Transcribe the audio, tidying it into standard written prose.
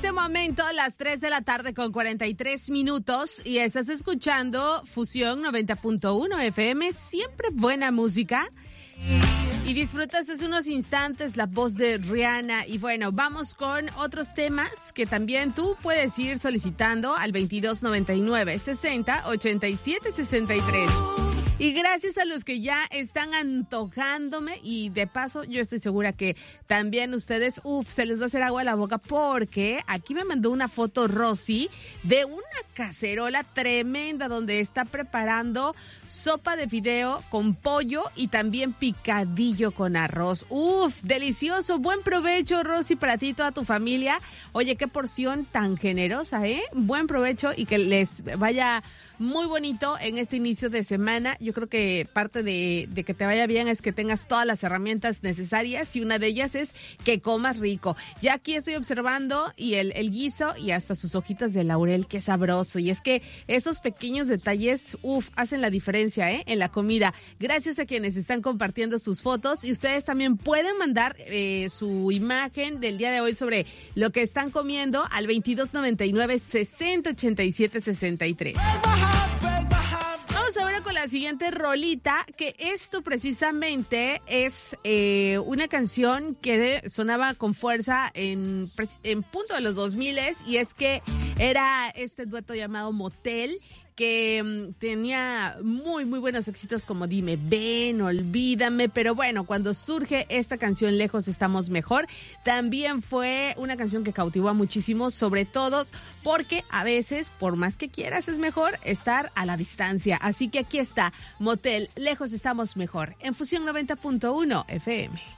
este momento, las 3 de la tarde con 43 minutos, y estás escuchando Fusión 90.1 FM, siempre buena música. Y disfrutas hace unos instantes la voz de Rihanna. Y bueno, vamos con otros temas que también tú puedes ir solicitando al 2299 60 87 63. Y gracias a los que ya están antojándome, y de paso yo estoy segura que también ustedes, se les va a hacer agua a la boca, porque aquí me mandó una foto Rosy de una cacerola tremenda donde está preparando sopa de fideo con pollo y también picadillo con arroz. Delicioso, buen provecho, Rosy, para ti y toda tu familia. Oye, qué porción tan generosa, ¿eh? Buen provecho y que les vaya muy bonito en este inicio de semana. Yo creo que parte de que te vaya bien es que tengas todas las herramientas necesarias, y una de ellas es que comas rico. Ya aquí estoy observando y el guiso y hasta sus hojitas de laurel, qué sabroso. Y es que esos pequeños detalles, hacen la diferencia, en la comida. Gracias a quienes están compartiendo sus fotos, y ustedes también pueden mandar su imagen del día de hoy sobre lo que están comiendo al 2299 60 87 63. Vamos ahora con la siguiente rolita, que esto precisamente es una canción que sonaba con fuerza en punto de los 2000, y es que era este dueto llamado Motel, que tenía muy, muy buenos éxitos como Dime Ven, Olvídame, pero bueno, cuando surge esta canción Lejos Estamos Mejor, también fue una canción que cautivó a muchísimos, sobre todo porque a veces, por más que quieras, es mejor estar a la distancia. Así que aquí está Motel, Lejos Estamos Mejor, en Fusión 90.1 FM.